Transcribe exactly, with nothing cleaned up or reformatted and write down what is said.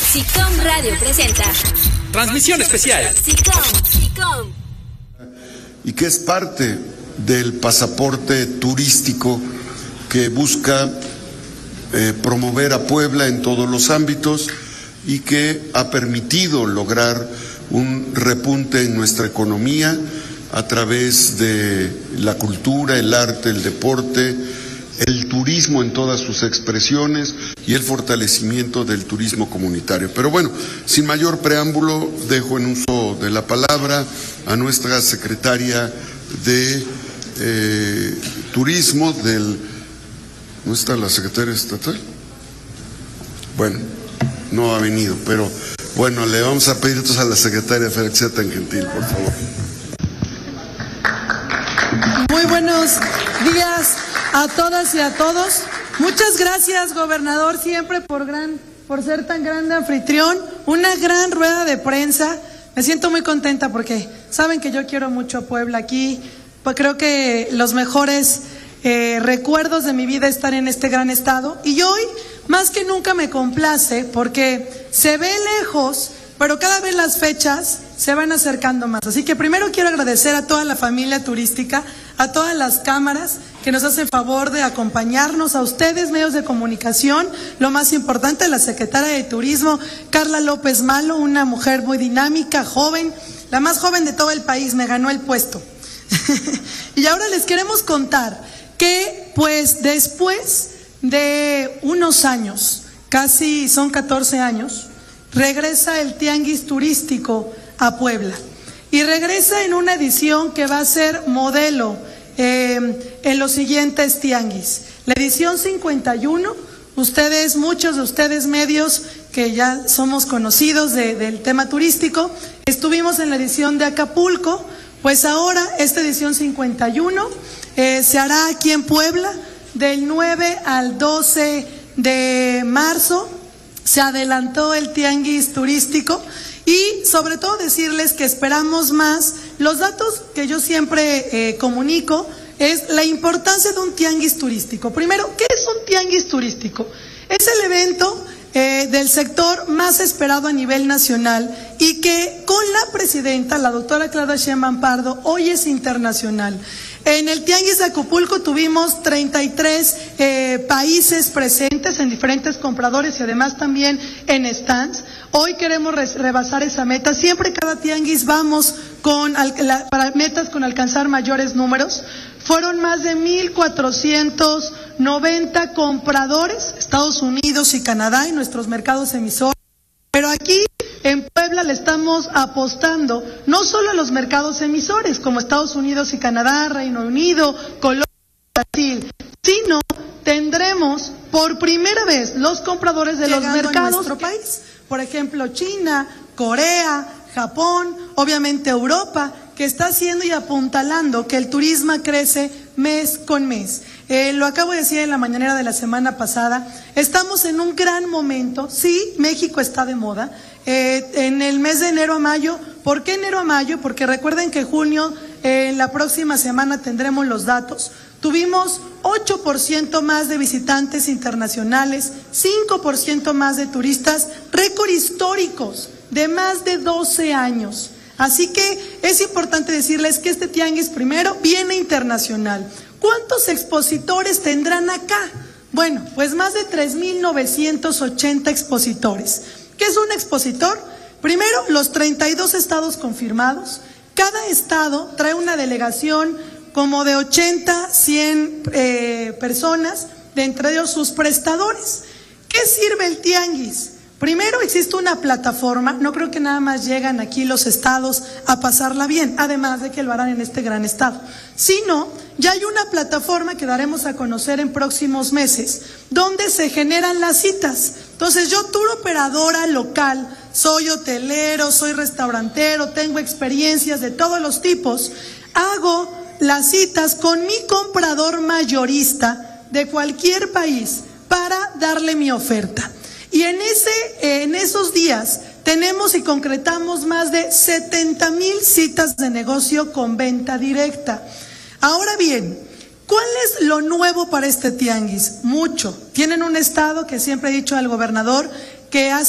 SICOM Radio presenta Transmisión especial. SICOM, SICOM. Y que es parte del pasaporte turístico que busca eh, promover a Puebla en todos los ámbitos y que ha permitido lograr un repunte en nuestra economía a través de la cultura, el arte, el deporte, el turismo en todas sus expresiones y el fortalecimiento del turismo comunitario. Pero bueno, sin mayor preámbulo, dejo en uso de la palabra a nuestra secretaria de eh, Turismo del... ¿No está la secretaria estatal? Bueno, no ha venido, pero bueno, le vamos a pedir entonces a la secretaria Félix, sea tan gentil, por favor. Muy buenos días a todas y a todos. Muchas gracias, gobernador, siempre por gran, por ser tan grande anfitrión. Una gran rueda de prensa. Me siento muy contenta porque saben que yo quiero mucho a Puebla. Aquí pues creo que los mejores eh, recuerdos de mi vida están en este gran estado. Y hoy, más que nunca, me complace porque se ve lejos, pero cada vez las fechas se van acercando más. Así que primero quiero agradecer a toda la familia turística, a todas las cámaras que nos hacen favor de acompañarnos, a ustedes, medios de comunicación, lo más importante, la secretaria de Turismo, Carla López Malo, una mujer muy dinámica, joven, la más joven de todo el país, me ganó el puesto. Y ahora les queremos contar que, pues, después de unos años, casi son catorce años, regresa el Tianguis Turístico a Puebla. Y regresa en una edición que va a ser modelo eh, en los siguientes tianguis. La edición cincuenta y uno, ustedes, muchos de ustedes medios que ya somos conocidos de, del tema turístico, estuvimos en la edición de Acapulco, pues ahora esta edición cincuenta y uno eh, se hará aquí en Puebla del nueve al doce de marzo. Se adelantó el Tianguis Turístico. Y sobre todo decirles que esperamos más. Los datos que yo siempre eh, comunico es la importancia de un tianguis turístico. Primero, ¿qué es un tianguis turístico? Es el evento eh, del sector más esperado a nivel nacional y que con la presidenta, la doctora Claudia Sheinbaum Pardo, hoy es internacional. En el Tianguis de Acapulco tuvimos treinta y tres eh, países presentes en diferentes compradores y además también en stands. Hoy queremos rebasar esa meta. Siempre cada tianguis vamos con la, para metas con alcanzar mayores números. Fueron más de mil cuatrocientos noventa compradores, Estados Unidos y Canadá, en nuestros mercados emisores. Pero aquí en Puebla le estamos apostando no solo a los mercados emisores como Estados Unidos y Canadá, Reino Unido, Colombia, Brasil, sino tendremos por primera vez los compradores de los mercados nuestro país. Por ejemplo, China, Corea, Japón, obviamente Europa, que está haciendo y apuntalando que el turismo crece mes con mes. Eh, lo acabo de decir en la mañanera de la semana pasada, estamos en un gran momento. Sí, México está de moda. Eh, en el mes de enero a mayo, ¿por qué enero a mayo? Porque recuerden que junio, eh, la próxima semana tendremos los datos. Tuvimos ocho por ciento más de visitantes internacionales, cinco por ciento más de turistas, récord históricos de más de doce años. Así que es importante decirles que este tianguis primero viene internacional. ¿Cuántos expositores tendrán acá? Bueno, pues más de tres mil novecientos ochenta expositores. ¿Qué es un expositor? Primero, los treinta y dos estados confirmados. Cada estado trae una delegación como de ochenta, cien eh, personas, de entre ellos sus prestadores. ¿Qué sirve el tianguis? Primero, existe una plataforma, no creo que nada más llegan aquí los estados a pasarla bien, además de que lo harán en este gran estado, sino ya hay una plataforma que daremos a conocer en próximos meses, donde se generan las citas. Entonces yo, tour operadora local, soy hotelero, soy restaurantero, tengo experiencias de todos los tipos, hago las citas con mi comprador mayorista de cualquier país para darle mi oferta. Y en, ese, en esos días tenemos y concretamos más de setenta mil citas de negocio con venta directa. Ahora bien, ¿cuál es lo nuevo para este tianguis? Mucho. Tienen un estado que siempre he dicho al gobernador que hace